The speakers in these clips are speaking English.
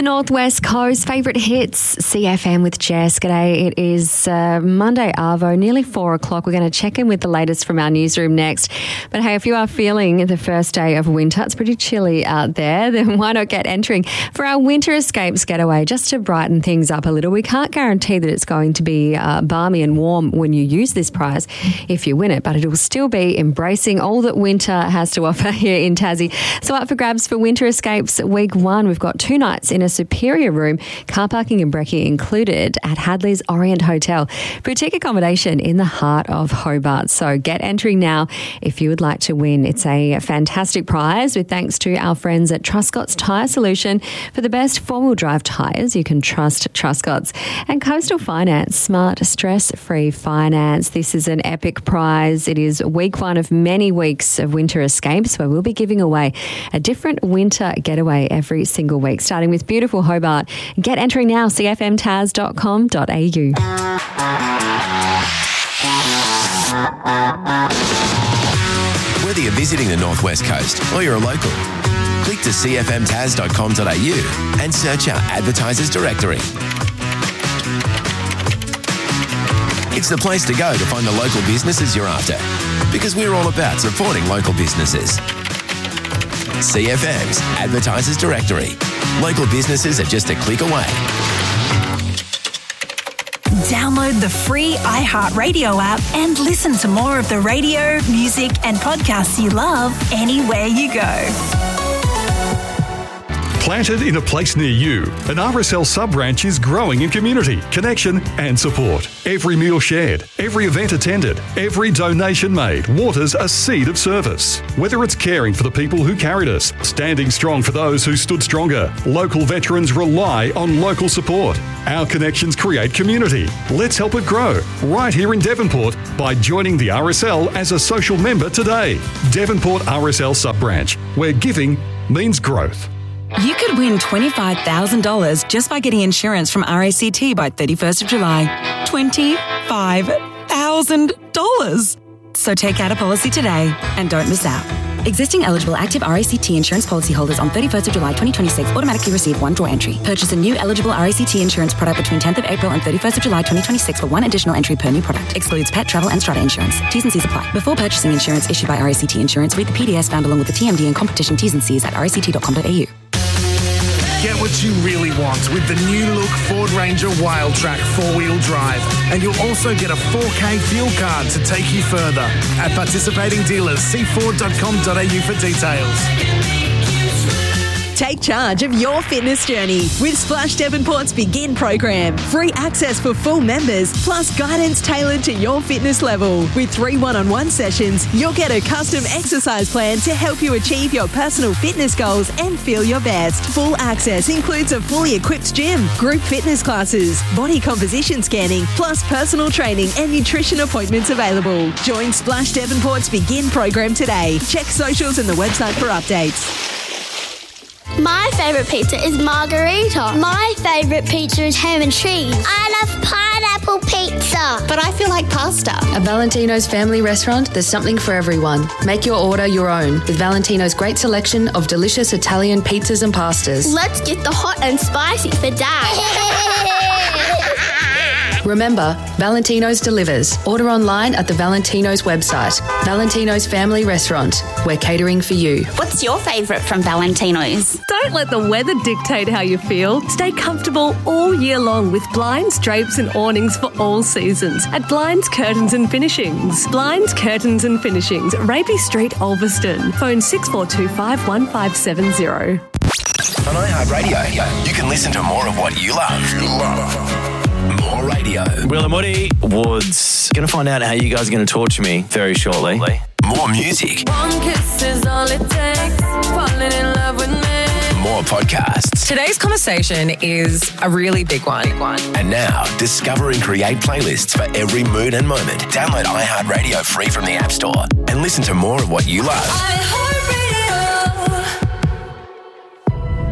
The Northwest Coast favourite hits, CFM with Jess. G'day. It is Monday, Arvo, nearly 4 o'clock. We're going to check in with the latest from our newsroom next. But hey, if you are feeling the first day of winter, it's pretty chilly out there, then why not get entering for our Winter Escapes getaway just to brighten things up a little. We can't guarantee that it's going to be balmy and warm when you use this prize if you win it, but it will still be embracing all that winter has to offer here in Tassie. So up for grabs for Winter Escapes Week 1. We've got 2 nights in a superior room, car parking and brekkie included at Hadley's Orient Hotel. Boutique accommodation in the heart of Hobart. So get entering now if you would like to win. It's a fantastic prize with thanks to our friends at Truscott's Tyre Solution for the best four-wheel drive tyres. You can trust Truscott's. And Coastal Finance, smart, stress-free finance. This is an epic prize. It is week 1 of many weeks of Winter Escapes where we'll be giving away a different winter getaway every single week, starting with beautiful Hobart. Get entering now, cfmtaz.com.au. Whether you're visiting the Northwest Coast or you're a local, click to cfmtaz.com.au and search our advertisers directory. It's the place to go to find the local businesses you're after, because we're all about supporting local businesses. CFM's Advertisers Directory. Local businesses are just a click away. Download the free iHeartRadio app and listen to more of the radio, music and podcasts you love anywhere you go. Planted in a place near you, an RSL sub-branch is growing in community, connection and support. Every meal shared, every event attended, every donation made waters a seed of service. Whether it's caring for the people who carried us, standing strong for those who stood stronger, local veterans rely on local support. Our connections create community. Let's help it grow right here in Devonport by joining the RSL as a social member today. Devonport RSL sub-branch, where giving means growth. You could win $25,000 just by getting insurance from RACT by 31st of July. $25,000. So take out a policy today and don't miss out. Existing eligible active RACT insurance policyholders on 31st of July 2026 automatically receive one draw entry. Purchase a new eligible RACT insurance product between 10th of April and 31st of July 2026 for one additional entry per new product. Excludes pet, travel and strata insurance. T's and C's apply. Before purchasing insurance issued by RACT Insurance, read the PDS found along with the TMD and competition T's and C's at ract.com.au. Get what you really want with the new look Ford Ranger Wildtrak 4-wheel drive. And you'll also get a 4K fuel card to take you further. At participating dealers, see Ford.com.au for details. Take charge of your fitness journey with Splash Devonport's Begin program. Free access for full members, plus guidance tailored to your fitness level. With 3 one-on-one sessions, you'll get a custom exercise plan to help you achieve your personal fitness goals and feel your best. Full access includes a fully equipped gym, group fitness classes, body composition scanning, plus personal training and nutrition appointments available. Join Splash Devonport's Begin program today. Check socials and the website for updates. My favourite pizza is margarita. My favourite pizza is ham and cheese. I love pineapple pizza. But I feel like pasta. At Valentino's Family Restaurant, there's something for everyone. Make your order your own with Valentino's great selection of delicious Italian pizzas and pastas. Let's get the hot and spicy for Dad. Remember, Valentino's delivers. Order online at the Valentino's website. Valentino's Family Restaurant. We're catering for you. What's your favourite from Valentino's? Don't let the weather dictate how you feel. Stay comfortable all year long with blinds, drapes and awnings for all seasons at Blinds, Curtains and Finishings. Blinds, Curtains and Finishings, Raby Street, Ulverston. Phone 6425 1570. On iHeartRadio, you can listen to more of what you love. More radio. Will and Woody Woods. Going to find out how you guys are going to torture me very shortly. More music. One kiss is all it takes. Falling in love with me. More podcasts. Today's conversation is a really big one. And now, discover and create playlists for every mood and moment. Download iHeartRadio free from the App Store and listen to more of what you love. iHeartRadio.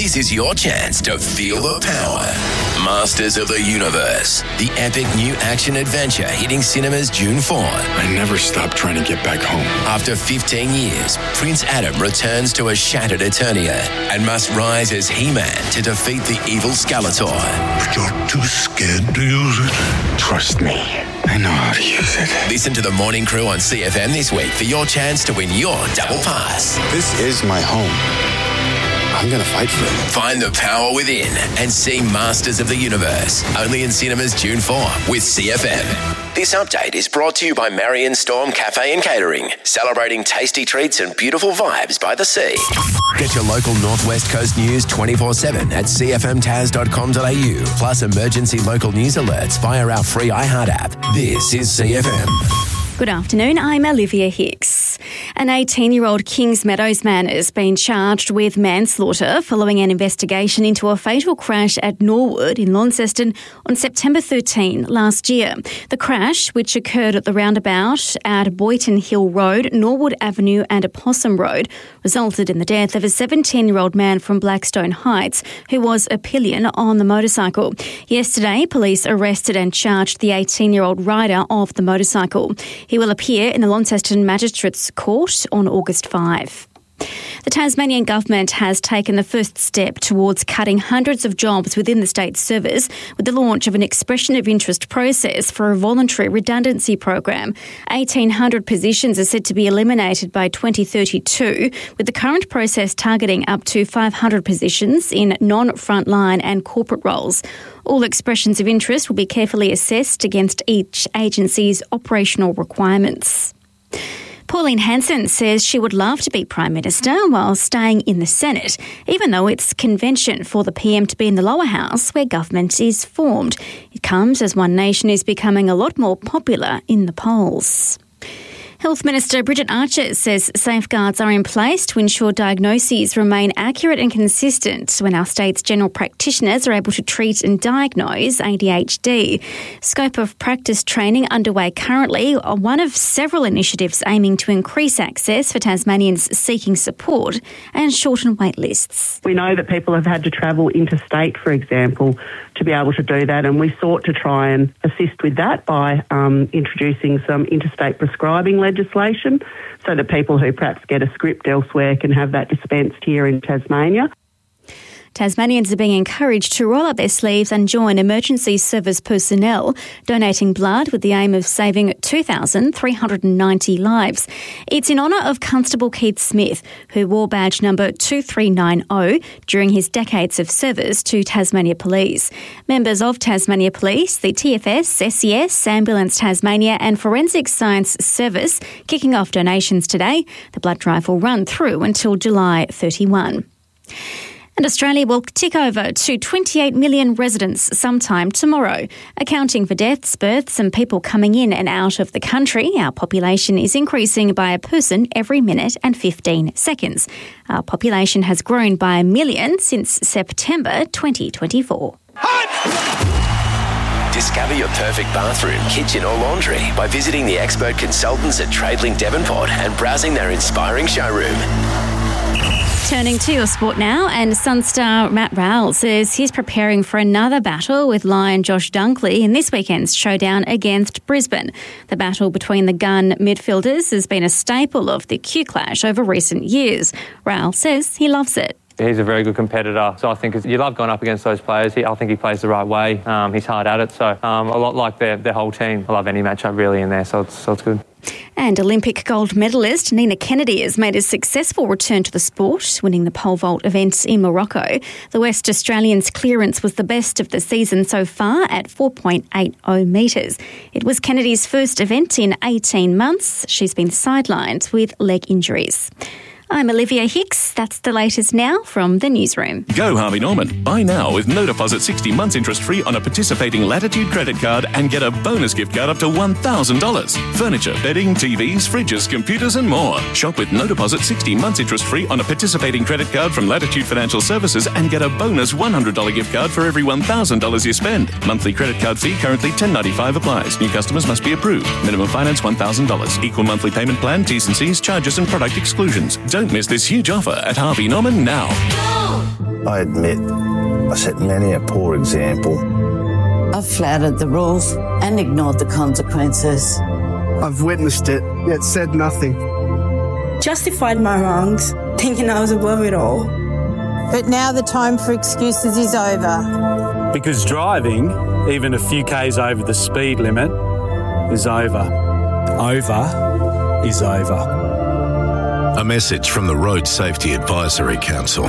This is your chance to feel the power. Masters of the Universe, the epic new action adventure hitting cinemas June 4. I never stopped trying to get back home. After 15 years, Prince Adam returns to a shattered Eternia and must rise as He-Man to defeat the evil Skeletor. But you're too scared to use it. Trust me, I know how to use it. Listen to the Morning Crew on CFM this week for your chance to win your double pass. This is my home. I'm going to fight for it. Find the power within and see Masters of the Universe. Only in cinemas June 4 with CFM. This update is brought to you by Marion Storm Cafe and Catering, celebrating tasty treats and beautiful vibes by the sea. Get your local Northwest Coast news 24/7 at cfmtaz.com.au, plus emergency local news alerts via our free iHeart app. This is CFM. Good afternoon, I'm Olivia Hicks. An 18-year-old Kings Meadows man has been charged with manslaughter following an investigation into a fatal crash at Norwood in Launceston on September 13 last year. The crash, which occurred at the roundabout at Boyton Hill Road, Norwood Avenue and Opossum Road, resulted in the death of a 17-year-old man from Blackstone Heights who was a pillion on the motorcycle. Yesterday, police arrested and charged the 18-year-old rider of the motorcycle. He will appear in the Launceston Magistrates Court on August 5. The Tasmanian government has taken the first step towards cutting hundreds of jobs within the state service with the launch of an expression of interest process for a voluntary redundancy program. 1,800 positions are said to be eliminated by 2032, with the current process targeting up to 500 positions in non-frontline and corporate roles. All expressions of interest will be carefully assessed against each agency's operational requirements. Pauline Hanson says she would love to be Prime Minister while staying in the Senate, even though it's convention for the PM to be in the lower house where government is formed. It comes as One Nation is becoming a lot more popular in the polls. Health Minister Bridget Archer says safeguards are in place to ensure diagnoses remain accurate and consistent when our state's general practitioners are able to treat and diagnose ADHD. Scope of practice training underway currently are one of several initiatives aiming to increase access for Tasmanians seeking support and shorten wait lists. We know that people have had to travel interstate, for example, to be able to do that, and we sought to try and assist with that by introducing some interstate prescribing legislation so that people who perhaps get a script elsewhere can have that dispensed here in Tasmania. Tasmanians are being encouraged to roll up their sleeves and join emergency service personnel, donating blood with the aim of saving 2,390 lives. It's in honour of Constable Keith Smith, who wore badge number 2390 during his decades of service to Tasmania Police. Members of Tasmania Police, the TFS, SES, Ambulance Tasmania and Forensic Science Service kicking off donations today. The blood drive will run through until July 31. And Australia will tick over to 28 million residents sometime tomorrow. Accounting for deaths, births and people coming in and out of the country, our population is increasing by a person every minute and 15 seconds. Our population has grown by 1 million since September 2024. Discover your perfect bathroom, kitchen or laundry by visiting the expert consultants at Tradelink Devonport and browsing their inspiring showroom. Turning to your sport now, and Sunstar Matt Rowell says he's preparing for another battle with Lion Josh Dunkley in this weekend's showdown against Brisbane. The battle between the gun midfielders has been a staple of the Q Clash over recent years. Rowell says he loves it. He's a very good competitor, so I think you love going up against those players. I think he plays the right way. He's hard at it, so a lot like their whole team. I love any matchup really in there, so it's good. And Olympic gold medalist Nina Kennedy has made a successful return to the sport, winning the pole vault event in Morocco. The West Australian's clearance was the best of the season so far at 4.80 metres. It was Kennedy's first event in 18 months. She's been sidelined with leg injuries. I'm Olivia Hicks. That's the latest now from the newsroom. Go Harvey Norman. Buy now with no deposit, 60 months interest free on a participating Latitude credit card and get a bonus gift card up to $1,000. Furniture, bedding, TVs, fridges, computers and more. Shop with no deposit, 60 months interest free on a participating credit card from Latitude Financial Services and get a bonus $100 gift card for every $1,000 you spend. Monthly credit card fee currently $10.95 applies. New customers must be approved. Minimum finance $1,000. Equal monthly payment plan, T's and C's, charges and product exclusions. Don't miss this huge offer at Harvey Norman now. I admit I set many a poor example. I've flouted the rules and ignored the consequences. I've witnessed it, yet said nothing. Justified my wrongs, thinking I was above it all. But now the time for excuses is over. Because driving, even a few Ks over the speed limit, is over. Over is over. A message from the Road Safety Advisory Council.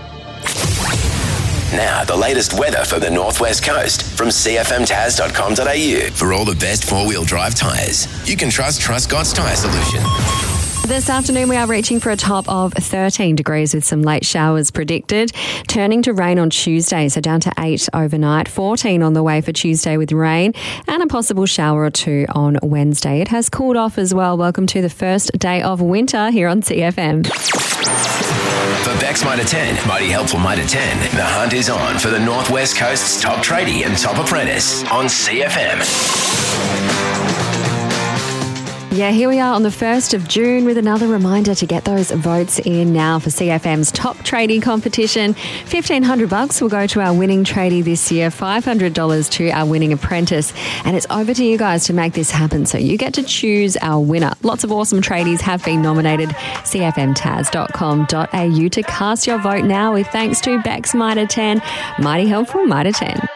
Now, the latest weather for the Northwest Coast from cfmtaz.com.au. For all the best four-wheel drive tyres, you can trust Scott's Tyre Solution. This afternoon, we are reaching for a top of 13 degrees with some late showers predicted. Turning to rain on Tuesday, so down to 8 overnight. 14 on the way for Tuesday with rain and a possible shower or two on Wednesday. It has cooled off as well. Welcome to the first day of winter here on CFM. For Beck's Mitre 10, Mighty Helpful Mitre 10, the hunt is on for the Northwest Coast's top tradie and top apprentice on CFM. Yeah, here we are on the 1st of June with another reminder to get those votes in now for CFM's top tradie competition. $1,500 will go to our winning tradie this year, $500 to our winning apprentice, and it's over to you guys to make this happen. So you get to choose our winner. Lots of awesome tradies have been nominated. cfmtaz.com.au to cast your vote now with thanks to Beck's Mitre 10, Mighty Helpful Mitre 10.